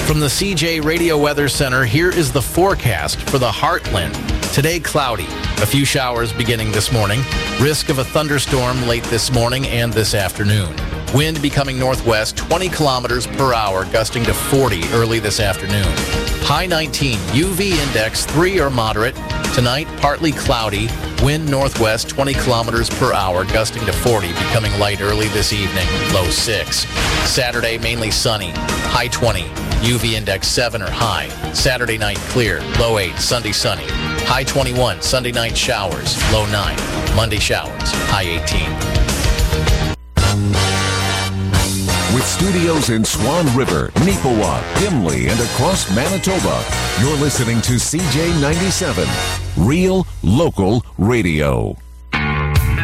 From the CJ Radio Weather Center, here is the forecast for the Heartland. Today, cloudy. A few showers beginning this morning. Risk of a thunderstorm late this morning and this afternoon. Wind becoming northwest 20 kilometers per hour, gusting to 40 early this afternoon. High 19, UV index 3 or moderate. Tonight, partly cloudy. Wind northwest 20 kilometers per hour, gusting to 40, becoming light early this evening, low 6. Saturday, mainly sunny. High 20, UV index 7 or high. Saturday night, clear, low 8. Sunday, sunny. High 21, Sunday night showers, low 9. Monday showers, high 18. With studios in Swan River, Neepawa, Gimli, and across Manitoba, you're listening to CJ97, Real Local Radio.